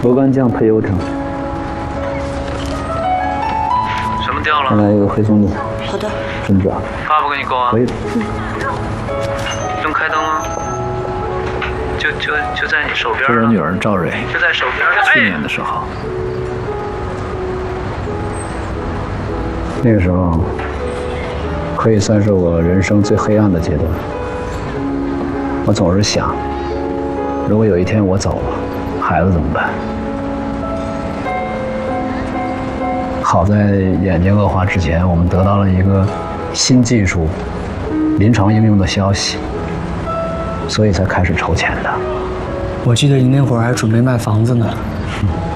豆干酱配油条。 什么掉了？ 再来一个黑松露。 好的。 真的。 发不给你勾啊？ 可以。 用开灯啊。就在你手边。 是我女儿赵蕊。 就在手边。 去年的时候。 那个时候，可以算是我人生最黑暗的阶段。我总是想，如果有一天我走了，孩子怎么办？好在眼睛恶化之前，我们得到了一个新技术临床应用的消息，所以才开始筹钱的。 我记得你那会儿还准备卖房子呢。